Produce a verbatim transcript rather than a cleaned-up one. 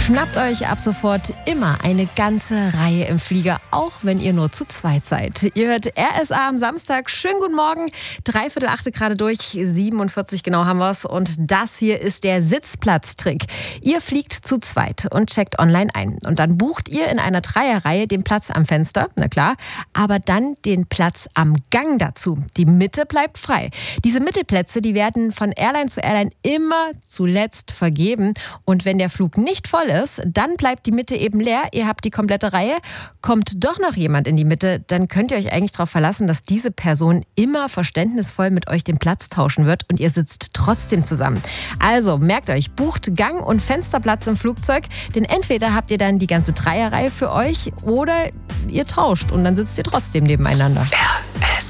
Schnappt euch ab sofort immer eine ganze Reihe im Flieger, auch wenn ihr nur zu zweit seid. Ihr hört R S A am Samstag. Schönen guten Morgen. Dreiviertel achte gerade durch, siebenundvierzig genau haben wir's. Und das hier ist der Sitzplatztrick. Ihr fliegt zu zweit und checkt online ein. Und dann bucht ihr in einer Dreierreihe den Platz am Fenster, na klar, aber dann den Platz am Gang dazu. Die Mitte bleibt frei. Diese Mittelplätze, die werden von Airline zu Airline immer zuletzt vergeben. Und wenn der Flug nicht voll ist, dann bleibt die Mitte eben leer. Ihr habt die komplette Reihe. Kommt doch noch jemand in die Mitte, dann könnt ihr euch eigentlich darauf verlassen, dass diese Person immer verständnisvoll mit euch den Platz tauschen wird und ihr sitzt trotzdem zusammen. Also merkt euch, bucht Gang- und Fensterplatz im Flugzeug, denn entweder habt ihr dann die ganze Dreierreihe für euch oder ihr tauscht und dann sitzt ihr trotzdem nebeneinander. R S